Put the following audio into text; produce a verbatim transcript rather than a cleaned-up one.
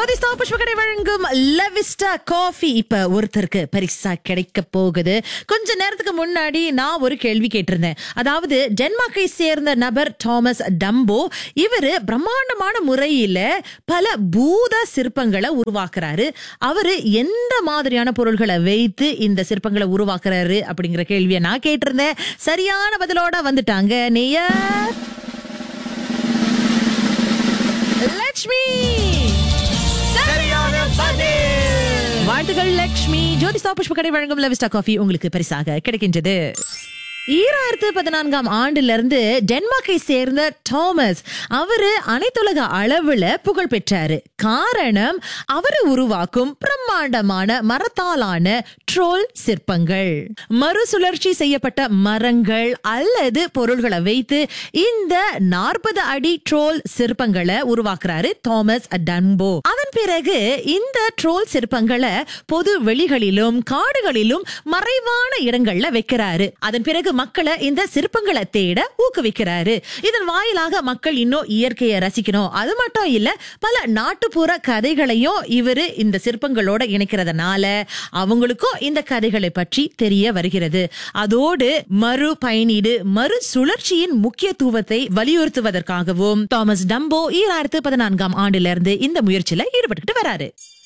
ஜோதிஸ்தா புஷ்பகடை வழங்கும் லவிஸ்டா காஃபி இப்ப ஒருத்தருக்கு பரிசா கிடைக்க போகுது. கொஞ்ச நேரத்துக்கு முன்னாடி நான் ஒரு கேள்வி கேட்டிருந்தேன். அதாவது டென்மார்க்கை சேர்ந்த நபர் டாமஸ் டம்போ, இவரு பிரம்மாண்டமான முறையில பல பூத சிற்பங்களை உருவாக்குறாரு. அவரு எந்த மாதிரியான பொருள்களை வைத்து இந்த சிற்பங்களை உருவாக்குறாரு அப்படிங்கிற கேள்வியை நான் கேட்டிருந்தேன். சரியான பதிலோட வந்துட்டாங்க நேயர் லட்சுமி. வாழ்த்துகள் லட்சுமி. ஜோதிஸ்தா புஷ்பகடை வழங்கும் லவிஸ்டா காஃபி உங்களுக்கு பரிசாக கிடைக்கின்றது. ஈராயிரத்து பதினான்காம் ஆண்டுல இருந்து டென்மார்க்கை சேர்ந்த டாமஸ் அவரு அனைத்துலக அளவுல புகழ் பெற்றாரு. காரணம், அவரு உருவாக்கும் பிரம்மாண்டமான மரத்தாலான ட்ரோல் சிற்பங்கள். மறுசுழற்சி செய்யப்பட்ட மரங்கள் அல்லது பொருள்களை வைத்து இந்த நாற்பது அடி ட்ரோல் சிற்பங்களை உருவாக்குறாரு டாமஸ் டம்போ. அதன் பிறகு இந்த ட்ரோல் சிற்பங்களை பொது வெளிகளிலும் காடுகளிலும் மறைவான இடங்கள்ல வைக்கிறாரு. அதன் பிறகு மக்களை இந்த சிற்பங்களை தேட ஊக்குவிக்கிறாரு. இதன் வாயிலாக மக்கள் இன்னும் இயற்கையை ரசிக்கணும். அது மட்டும் இல்ல, பல நாட்டுப்புற கதைகளையும் இவரு இந்த சிற்பங்களோட இணைக்கிறதுனால அவங்களுக்கும் இந்த கதைகளை பற்றி தெரிய வருகிறது. அதோடு மறு பயனீடு மறு சுழற்சியின் முக்கியத்துவத்தை வலியுறுத்துவதற்காகவும் டாமஸ் டம்போ ஈராயிரத்து பதினான்காம் ஆண்டிலிருந்து இந்த முயற்சியில ஈடுபட்டு வராரு.